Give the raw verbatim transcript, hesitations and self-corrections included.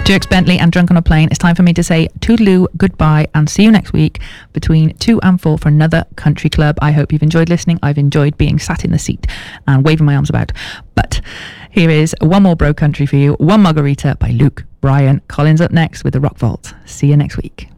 Dierks Bentley and Drunk on a Plane. It's time for me to say toodaloo, goodbye, and see you next week between two and four for another country club. I hope you've enjoyed listening. I've enjoyed being sat in the seat and waving my arms about. But here is one more Bro Country for you. One Margarita by Luke Bryan Collins up next with the Rock Vault. See you next week.